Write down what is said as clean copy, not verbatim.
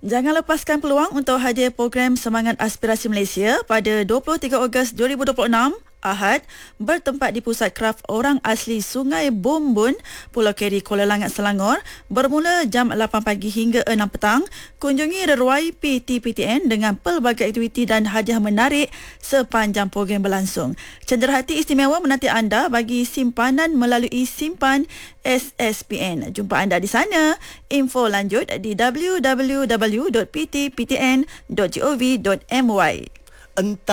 Jangan lepaskan peluang untuk hadir program Semangat Aspirasi Malaysia pada 23 Ogos 2026 Ahad bertempat di Pusat Kraf Orang Asli Sungai Bumbun, Pulau Keri, Kuala Langat, Selangor bermula jam 8 pagi hingga 6 petang. Kunjungi reruai PTPTN dengan pelbagai aktiviti dan hadiah menarik sepanjang program berlangsung. Cenderahati istimewa menanti anda bagi simpanan melalui simpan SSPN. Jumpa anda di sana. Info lanjut di www.ptptn.gov.my. Entah